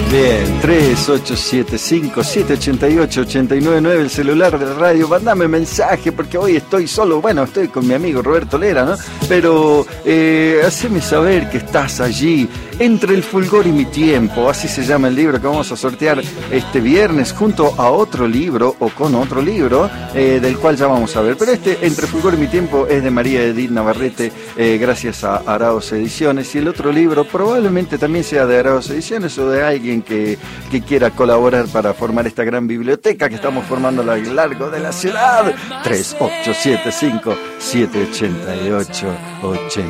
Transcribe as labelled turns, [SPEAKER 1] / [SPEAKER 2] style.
[SPEAKER 1] Bien, 3875-788-899, el celular de la radio. Mandame mensaje porque hoy estoy solo. Bueno, estoy con mi amigo Roberto Lera, ¿no? Pero haceme saber que estás allí, entre el fulgor y mi tiempo. Así se llama el libro que vamos a sortear este viernes junto a otro libro o con otro libro, del cual ya vamos a ver. Pero este, Entre fulgor y mi tiempo, es de María Edith Navarrete, gracias a Araos Ediciones. Y el otro libro probablemente también sea de Araos Ediciones o de alguien que quiera colaborar para formar esta gran biblioteca que estamos formando a lo largo de la ciudad. 3875-788-80.